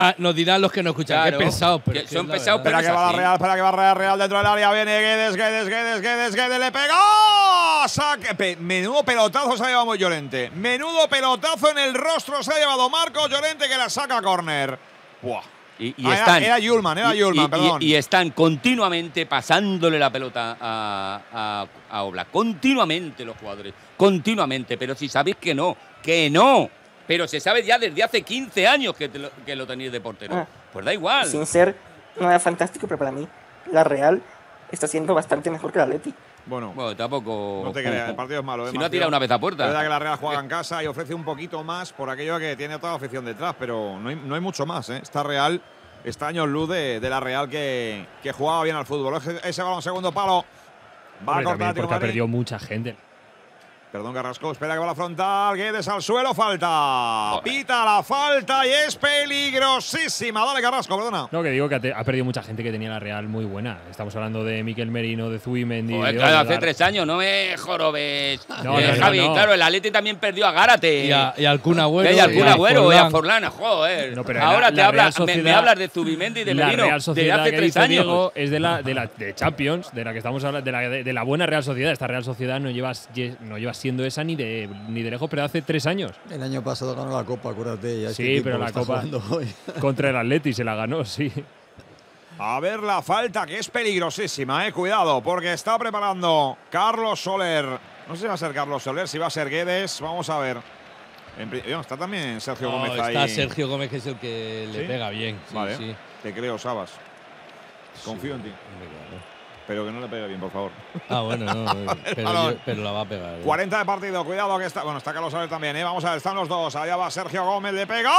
Nos dirán los que no escuchan. Claro, Qué pesados, pero que son pesados, Espera pero que va la así. Real, espera que va la Real dentro del área. Viene Guedes, le pegó. Saque. Menudo pelotazo se ha llevado Llorente. Menudo pelotazo en el rostro se ha llevado Marcos Llorente, que la saca a córner. Buah. Y están, era Yulman, perdón. Y están continuamente pasándole la pelota a Oblak. Continuamente los jugadores. Continuamente. Pero si sabéis que no. Pero se sabe ya desde hace 15 años que lo tenéis de portero. Pues da igual. Sin ser nada fantástico, pero para mí la Real está siendo bastante mejor que la Atleti. Bueno, tampoco. no te creas, el partido es malo. Si no ha tirado una vez a puerta. Es verdad que la Real juega en casa y ofrece un poquito más por aquello que tiene toda la afición detrás, pero no hay mucho más. Esta Real está años luz de la Real que jugaba bien al fútbol. Ese balón, segundo palo. Va a cortar porque ha perdido mucha gente. Perdón, Carrasco, espera que va la frontal. Guedes al suelo, falta. Joder. Pita la falta y es peligrosísima. Dale, Carrasco, perdona. No, que digo que ha perdido mucha gente que tenía la Real muy buena. Estamos hablando de Miquel Merino, de Zubimendi. Claro, hace 3 años, no me jorobes. No, Javi, no. Claro, el Atleti también perdió a Gárate. Y al Kun Agüero. Y al Kun Agüero y a Forlán, joder. No, pero ahora me hablas de Zubimendi y de Merino. La Real Sociedad de hace que 3 dice años. Diego es de Champions, de la que estamos hablando, de la buena Real Sociedad. Esta Real Sociedad no lleva siendo esa ni de lejos, pero hace 3 años. El año pasado ganó la Copa, acuérdate. Ya sí, pero la Copa contra el Atleti se la ganó, sí. A ver la falta, que es peligrosísima, cuidado, porque está preparando Carlos Soler. No sé si va a ser Carlos Soler, si va a ser Guedes. Vamos a ver. Está también Sergio Gómez ahí. Está Sergio Gómez, que es el que le pega bien. Sí, vale, sí. Te creo, Sabas. Confío en ti. Pero que no le pegue bien, por favor. Bueno, no, pero la va a pegar. 40 de partido, cuidado que está. Bueno, está Carlos Soler también, Vamos a ver, están los dos. Allá va Sergio Gómez, le pega.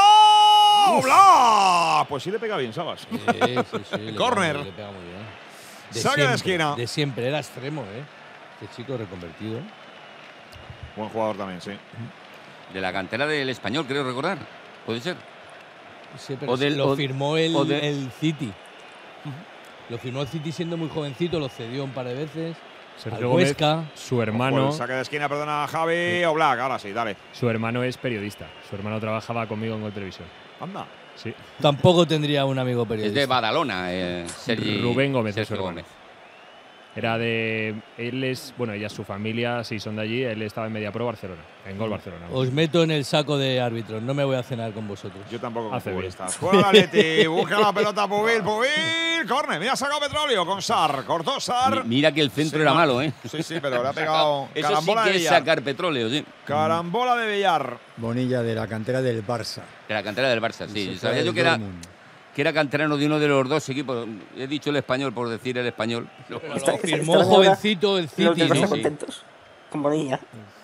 ¡Bla! Pues sí le pega bien, Sabas. Sí. Córner. Le pega muy bien. Saque de esquina. De siempre, era extremo, Este chico reconvertido. Buen jugador también, sí. De la cantera del Español, creo recordar. ¿Puede ser? Sí, pero lo firmó el City. Lo firmó el City siendo muy jovencito, lo cedió un par de veces. Sergio Gómez, su hermano. Pues saque de esquina, perdona, Javi. Oblak, ahora sí, dale. Su hermano es periodista. Su hermano trabajaba conmigo en Gol Televisión. Anda. Sí. Tampoco tendría un amigo periodista. Es de Badalona, Rubén Gómez es su Sergio hermano. Era de. Él es. Bueno, ella, su familia, sí son de allí. Él estaba en Mediapro Barcelona, en Gol Barcelona. Os meto en el saco de árbitros. No me voy a cenar con vosotros. Yo tampoco con Hace futbolistas. Juega Atleti, busca la pelota Pubil, córner. Mira, ha sacado Petróleo con Sar. Cortó Sar. Mira que el centro era malo, Sí, pero le ha pegado. Eso carambola sí que de es Villar. sacar petróleo, sí. Carambola de Villar. Bonilla de la cantera del Barça. De la cantera del Barça, sí. Sabía yo que era canterano de uno de los dos equipos. He dicho el Español por decir el Español. Firmó jovencito el City. Los del Barça ¿no? contentos. Con Bonilla.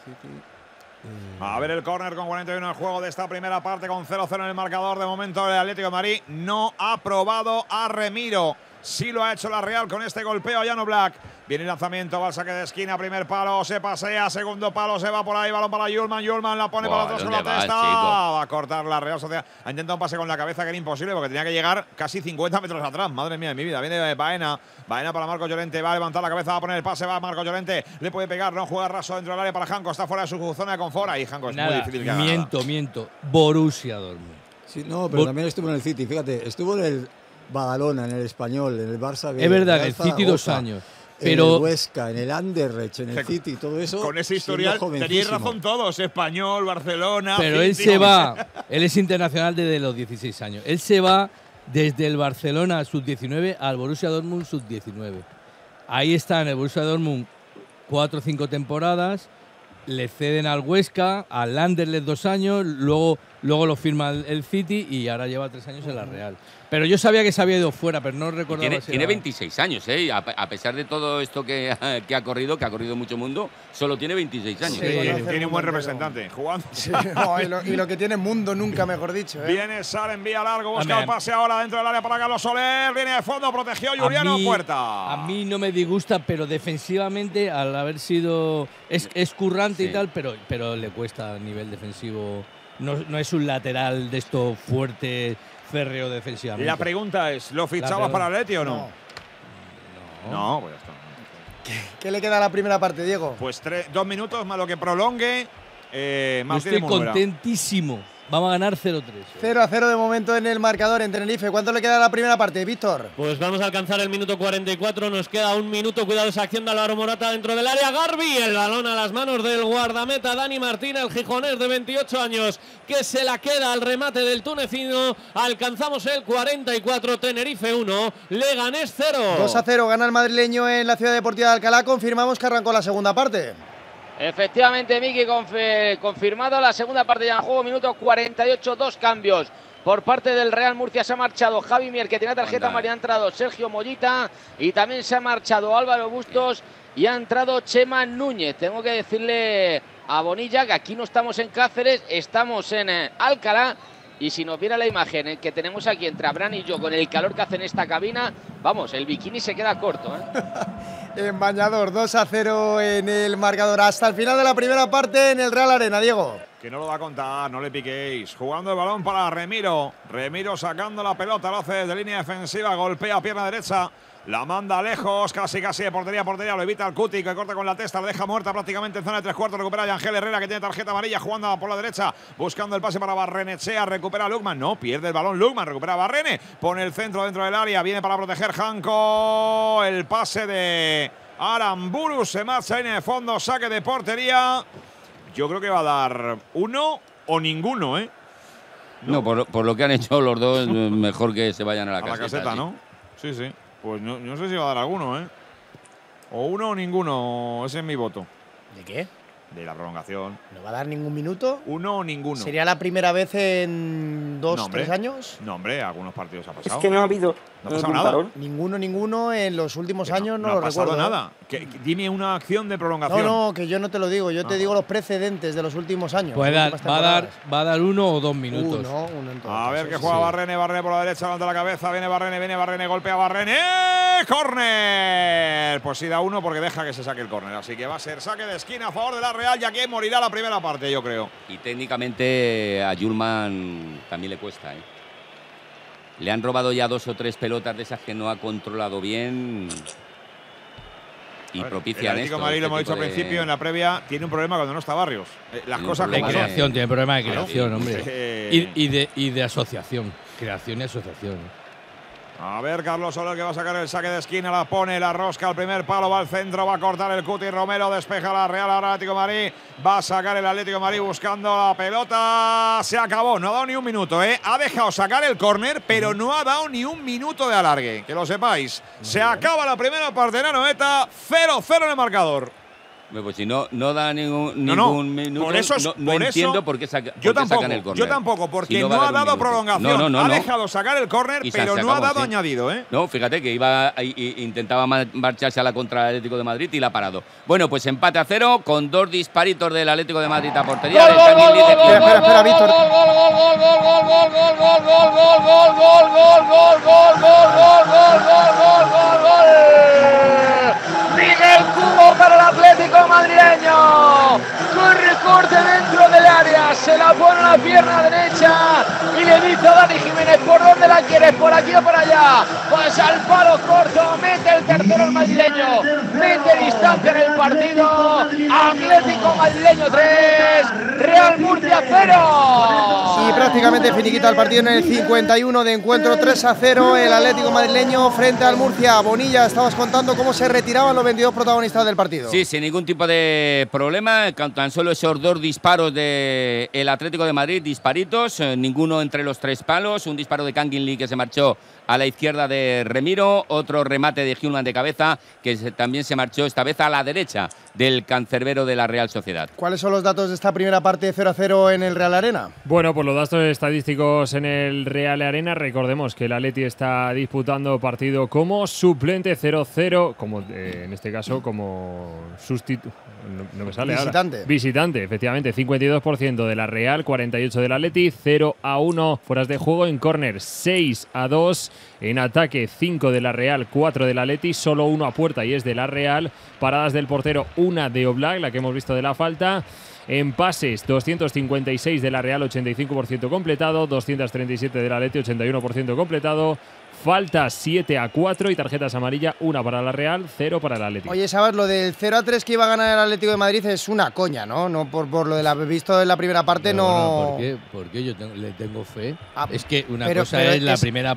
A ver el córner con 41 en juego de esta primera parte, con 0-0 en el marcador. De momento el Atlético de Madrid no ha probado a Remiro. Sí lo ha hecho la Real con este golpeo a Jan Oblak. Viene el lanzamiento, va al saque de esquina, primer palo, se pasea, segundo palo, se va por ahí, balón para Yulman, la pone para atrás con la testa. Va a cortar la Real Sociedad. Ha intentado un pase con la cabeza que era imposible porque tenía que llegar casi 50 metros atrás. Madre mía de mi vida. Viene Baena para Marcos Llorente, va a levantar la cabeza, va a poner el pase, va Marcos Llorente, le puede pegar, no juega raso dentro del área para Janko, está fuera de su zona de confort. Ahí Janko es muy difícil que haga nada. Miento. Borussia Dortmund. Sí, no, pero también estuvo en el City, fíjate, estuvo en el Badalona, en el Español, en el Barça. Es verdad, en el City 2 años. Pero en el Huesca, en el Anderlecht, en el City, todo eso. Con ese historial tenéis razón todos, Español, Barcelona. Pero él se va, él es internacional desde los 16 años. Él se va desde el Barcelona sub-19 al Borussia Dortmund sub-19. Ahí está en el Borussia Dortmund 4 o 5 temporadas. Le ceden al Huesca, al Anderlecht 2 años, luego lo firma el City y ahora lleva 3 años en la Real. Pero yo sabía que se había ido fuera, pero no recordaba. Tiene 26 años, a pesar de todo esto que ha corrido mucho mundo, solo tiene 26 años. Sí, tiene un buen representante jugando. Sí, y lo que tiene mundo nunca, mejor dicho. Viene Sar, envía largo, busca el pase ahora dentro del área para Carlos Soler. Viene de fondo, protegió Juliano Puerta. A mí no me disgusta, pero defensivamente, al haber sido. Es currante y tal, pero le cuesta a nivel defensivo. No es un lateral de esto fuerte, férreo defensivamente. La pregunta es, ¿lo fichabas para Atleti o no? No, pues ya está. ¿Qué le queda a la primera parte, Diego? Pues 2 minutos más lo que prolongue. Yo estoy contentísimo Vamos a ganar 0-3. 0-0 de momento en el marcador en Tenerife. ¿Cuánto le queda a la primera parte, Víctor? Pues vamos a alcanzar el minuto 44, nos queda un minuto. Cuidado esa acción de Álvaro Morata dentro del área. Garbi, el balón a las manos del guardameta Dani Martín, el gijonés de 28 años, que se la queda al remate del tunecino. Alcanzamos el 44, Tenerife 1, Leganés 0. 2-0 gana el madrileño en la Ciudad Deportiva de Alcalá. Confirmamos que arrancó la segunda parte. Efectivamente, Miki, confirmado la segunda parte ya en juego, minuto 48, 2 cambios. Por parte del Real Murcia se ha marchado Javi Mier, que tenía tarjeta amarilla, ha entrado Sergio Mollita y también se ha marchado Álvaro Bustos y ha entrado Chema Núñez. Tengo que decirle a Bonilla que aquí no estamos en Cáceres, estamos en Alcalá. Y si nos viera la imagen que tenemos aquí entre Abraham y yo con el calor que hace en esta cabina, vamos, el bikini se queda corto. En bañador, 2-0 en el marcador. Hasta el final de la primera parte en el Real Arena, Diego. Que no lo va a contar, no le piquéis. Jugando el balón para Remiro. Remiro sacando la pelota, lo hace desde línea defensiva, golpea pierna derecha. La manda lejos, casi de portería a portería, lo evita el Cuti, que corta con la testa, la deja muerta prácticamente en zona de 3/4, recupera a Ángel Herrera, que tiene tarjeta amarilla, jugando por la derecha, buscando el pase para Barrenechea, recupera a Lukman, no, pierde el balón Lukman, recupera a Barrene, pone el centro dentro del área, viene para proteger Janko, el pase de Aramburu, se marcha en el fondo, saque de portería, yo creo que va a dar uno o ninguno, ¿eh? No, por lo que han hecho los dos, mejor que se vayan a la caseta. A la caseta, ¿no? Sí, sí. Pues no sé si va a dar alguno, ¿eh? O uno o ninguno. Ese es mi voto. ¿De qué? De la prolongación. ¿No va a dar ningún minuto? Uno o ninguno. ¿Sería la primera vez en 2-3 años? No, hombre, algunos partidos ha pasado. Es que no ha habido. No ha pasado nada. Ninguno en los últimos años no lo recuerdo. No ha pasado nada. Dime una acción de prolongación. No, que yo no te lo digo. Yo te digo los precedentes de los últimos años. Pues va a dar 1 o 2 minutos. Uno en todo a ver caso, que juega Barrene por la derecha, levanta la cabeza, viene Barrene, golpea Barrene. ¡Córner! Pues sí da uno porque deja que se saque el córner. Así que va a ser saque de esquina a favor de la Real, ya que morirá la primera parte, yo creo. Y técnicamente a Yulman también le cuesta, ¿eh? Le han robado ya 2 o 3 pelotas de esas que no ha controlado bien y propician el Atlético de Madrid, lo hemos dicho al principio, en la previa, tiene un problema cuando no está Barrios. Las cosas como de creación, tiene problema de creación, hombre. Sí. Y de asociación. Creación y asociación. A ver, Carlos Soler, que va a sacar el saque de esquina, la pone, la rosca al primer palo, va al centro, va a cortar el Cuti Romero, despeja la Real, ahora Atlético de Madrid, va a sacar el Atlético de Madrid buscando la pelota, se acabó, no ha dado ni un minuto, ha dejado sacar el córner, pero no ha dado ni un minuto de alargue, que lo sepáis, se acaba la primera parte de la Noeta, 0-0 en el marcador. Pues si no da ningún minuto, por eso, no entiendo por qué sacan el córner. Yo tampoco, porque si no ha dado prolongación. Ha dejado sacar el córner, pero no ha dado añadido. No, fíjate que intentaba marcharse a la contra del Atlético de Madrid y la ha parado. Bueno, pues empate a 0 con 2 disparitos del Atlético de Madrid a portería. Espera, Víctor. Miguel Cubo para el Atlético madrileño. Corte dentro del área, se la pone a la pierna derecha y le dice a Dani Jiménez: ¿por dónde la quieres? ¿Por aquí o por allá? Pues al palo corto, mete el tercero el madrileño, mete distancia en el partido. Atlético madrileño 3, Real Murcia 0. Y prácticamente finiquita el partido en el 51 de encuentro, 3-0 el Atlético madrileño frente al Murcia. Bonilla, estabas contando cómo se retiraban los 22 protagonistas del partido. Sí, sin ningún tipo de problema, tan solo esos 2 disparos del Atlético de Madrid, disparitos, ninguno entre los 3 palos, un disparo de Kangin Lee que se marchó a la izquierda de Remiro, otro remate de Hjulman de cabeza que también se marchó esta vez a la derecha del cancerbero de la Real Sociedad. ¿Cuáles son los datos de esta primera parte 0-0 en el Real Arena? Bueno, pues los datos estadísticos en el Real Arena, recordemos que el Atleti está disputando partido como suplente 0-0, como en este caso como sustituto. No me sale visitante. Ahora. Visitante, efectivamente. 52% de la Real, 48% del Atleti, 0-1 fueras de juego en córner, 6-2 en ataque, 5 de la Real, 4 del Atleti, solo 1 a puerta y es de la Real. Paradas del portero, 1 de Oblak, la que hemos visto de la falta. En pases, 256 de la Real, 85% completado, 237 del Atleti, 81% completado. Falta 7-4 y tarjetas amarillas, 1 para la Real, 0 para el Atlético. Oye, Sabas, lo del 0-3 que iba a ganar el Atlético de Madrid es una coña, ¿no? No por lo de la visto en la primera parte, no. Bueno, ¿por qué? Porque yo le tengo fe. Ah, es que una pero cosa es la es primera